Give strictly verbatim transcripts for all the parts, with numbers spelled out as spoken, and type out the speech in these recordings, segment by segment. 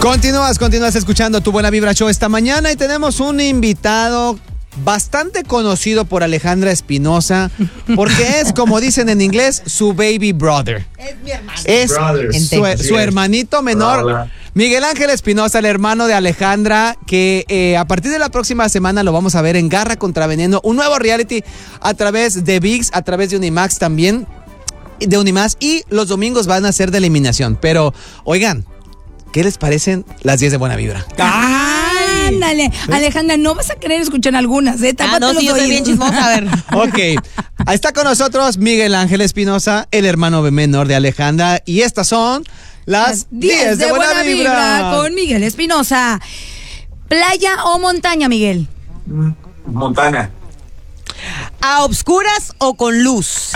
Continúas, continúas escuchando Tu Buena Vibra Show esta mañana y tenemos un invitado bastante conocido por Alejandra Espinosa porque es, como dicen en inglés, su baby brother. Es mi hermano. Es su, su hermanito menor, Hola. Miguel Ángel Espinosa, el hermano de Alejandra, que eh, a partir de la próxima semana lo vamos a ver en Garra contra Veneno, un nuevo reality a través de ViX, a través de Unimax también, de Unimax, y los domingos van a ser de eliminación. Pero, oigan, ¿qué les parecen las diez de Buena Vibra? ¡Ay! Ándale, ¿sí? Alejandra, no vas a querer escuchar algunas, ¿eh? Ah, no, sí, yo soy bien chismosa, a ver. Ok, ahí está con nosotros Miguel Ángel Espinosa, el hermano menor de Alejandra, y estas son las diez de, de Buena, Buena Vibra. Vibra con Miguel Espinosa. ¿Playa o montaña, Miguel? Montaña. ¿A obscuras o con luz?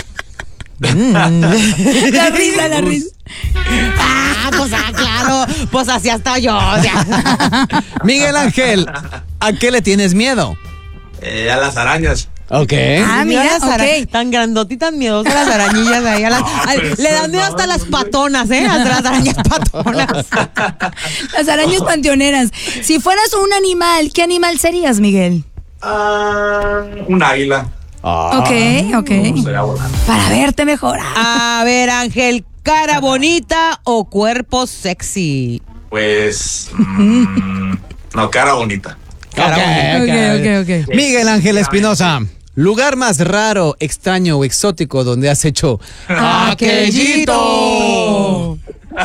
La risa, la risa. Ah, pues ah, claro, pues así hasta yo. O sea. Miguel Ángel, ¿a qué le tienes miedo? Eh, a las arañas. Ok. Ah, mira, las ara- okay. Tan grandotitas, miedosas las arañillas ahí. A las, no, a, le dan miedo no, hasta no, las patonas, ¿eh? Hasta las arañas patonas. Las arañas panteoneras. Si fueras un animal, ¿qué animal serías, Miguel? Uh, un águila. Ah. Ok, ok. Para verte mejor. A ver, Ángel, ¿cara bonita o cuerpo sexy? Pues, mmm, no, cara bonita. Cara okay, bonita. Okay, okay, okay. Miguel Ángel Espinosa, lugar más raro, extraño o exótico donde has hecho aquellito.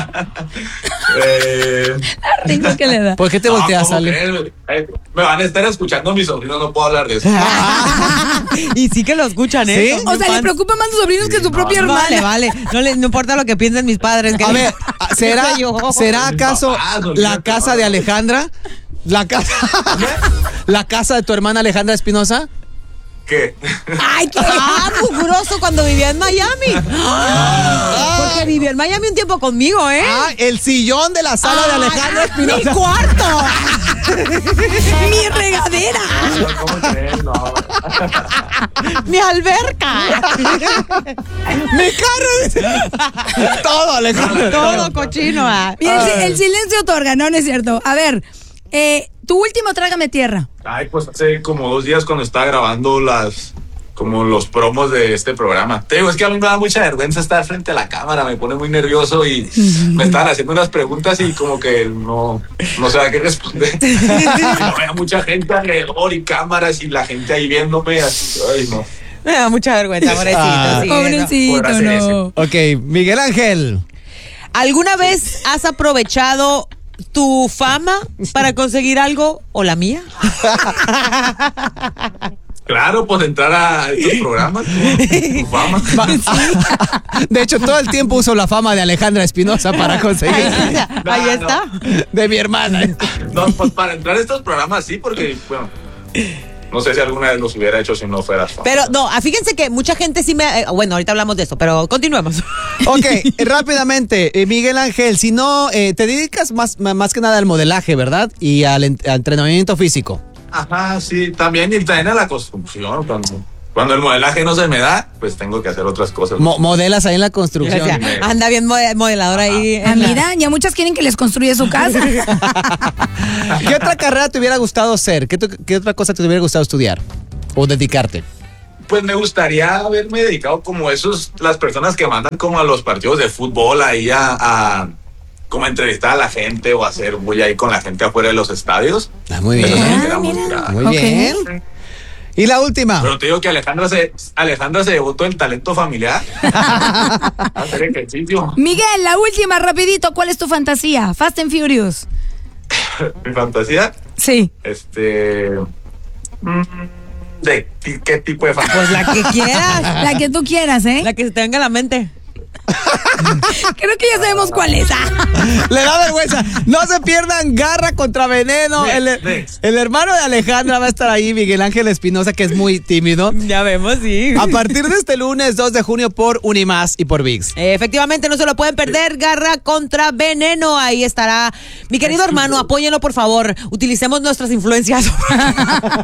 eh, La risa que le da. ¿Por qué te no, volteas, Ale? Eh, me van a estar escuchando mis sobrinos, no puedo hablar de eso. Y sí que lo escuchan, ¿eh? ¿Sí? O sea, le preocupa más a sus sobrinos sí, que a su no, propia hermana. Vale, vale. No, le, no importa lo que piensen mis padres. Que a ver, ¿será, ¿será acaso papás, la casa de Alejandra? ¿La casa, ¿La casa de tu hermana Alejandra Espinosa? ¿Qué? ¡Ay, qué ah, mugroso cuando vivía en Miami! Ah, porque vivió en Miami un tiempo conmigo, ¿eh? Ah, el sillón de la sala ah, de Alejandra Espinosa. ¡Mi cuarto! ¡Mi regadera! ¿Cómo crees? No. ¡Mi alberca! ¡Mi carro! Todo, Alejandra. Todo cochino. ¿eh? Y el, el silencio otorga, no, no es cierto. A ver, eh, tu último Trágame Tierra. Ay, pues hace como dos días cuando estaba grabando las, como los promos de este programa. Te digo, es que a mí me da mucha vergüenza estar frente a la cámara, me pone muy nervioso y me estaban haciendo unas preguntas y como que no, no sé a qué responder. Y no veo mucha gente alrededor y cámaras y la gente ahí viéndome. Así, ay, no. Me da mucha vergüenza, pobrecito. Ah, sí, pobrecito, no. Eso. Ok, Miguel Ángel. ¿Alguna vez has aprovechado tu fama para conseguir algo o la mía? Claro, pues entrar a estos programas, tu, tu fama. De hecho, todo el tiempo uso la fama de Alejandra Espinosa para conseguir. Ahí, no, ahí está. No. De mi hermana. No, pues para entrar a estos programas sí, porque, bueno, no sé si alguna vez los hubiera hecho si no fueras fama. Pero no, fíjense que mucha gente sí me... Eh, bueno, ahorita hablamos de eso, pero continuemos. Ok, rápidamente, eh, Miguel Ángel, si no, eh, te dedicas más, más que nada al modelaje, ¿verdad? Y al, en, al entrenamiento físico. Ajá, sí, también y también a la construcción. Cuando, cuando el modelaje no se me da, pues tengo que hacer otras cosas. Mo modelas ahí en la construcción. O sea, anda bien modelador ahí. Ah, mira, ya muchas quieren que les construya su casa. ¿Qué otra carrera te hubiera gustado ser? ¿Qué, ¿Qué otra cosa te hubiera gustado estudiar? ¿O dedicarte? Pues me gustaría haberme dedicado como esos, las personas que mandan como a los partidos de fútbol ahí a, a como a entrevistar a la gente o hacer bulla ahí con la gente afuera de los estadios. Ah, muy bien. Ah, muy, muy okay. bien. Y la última. Pero te digo que Alejandra se, Alejandra se llevó todo el talento familiar. Hacer ejercicio. Miguel, la última, rapidito. ¿Cuál es tu fantasía? Fast and Furious. ¿Mi fantasía? Sí. Este... ¿De qué tipo de fantasía? Pues la que quieras. La que tú quieras, ¿eh? La que se te venga a la mente. Creo que ya sabemos cuál es. Le da vergüenza. No se pierdan Garra contra Veneno. Next, el, next. el hermano de Alejandra va a estar ahí, Miguel Ángel Espinosa, que es muy tímido. Ya vemos, sí. A partir de este lunes dos de junio por Unimax y por ViX. Eh, efectivamente, no se lo pueden perder. Garra contra Veneno. Ahí estará. Mi querido hermano, apóyenlo, por favor. Utilicemos nuestras influencias.